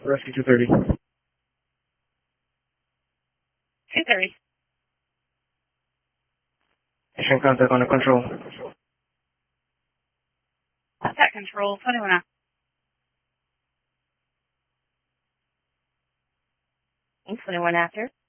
Rescue 230. 230. Mission contact under control. Contact control, 21 after. 21 after.